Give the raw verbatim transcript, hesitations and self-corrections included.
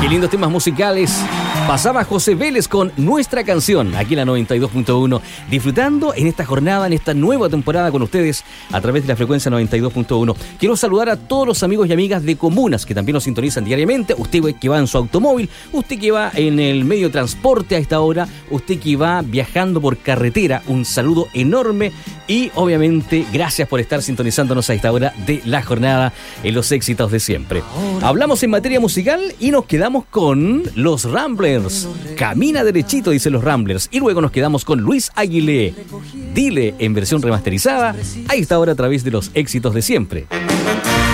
Qué lindos temas musicales. Pasaba José Vélez con Nuestra Canción, aquí en la noventa y dos punto uno, disfrutando en esta jornada, en esta nueva temporada con ustedes a través de la frecuencia noventa y dos punto uno. Quiero saludar a todos los amigos y amigas de comunas que también nos sintonizan diariamente. Usted que va en su automóvil, usted que va en el medio de transporte a esta hora, usted que va viajando por carretera, un saludo enorme y obviamente gracias por estar sintonizándonos a esta hora de la jornada en los éxitos de siempre. Hablamos en materia musical y nos quedamos con los Ramblers. Camina derechito, dicen los Ramblers. Y luego nos quedamos con Luis Aguilé. Dile, en versión remasterizada, a esta hora a través de los éxitos de siempre.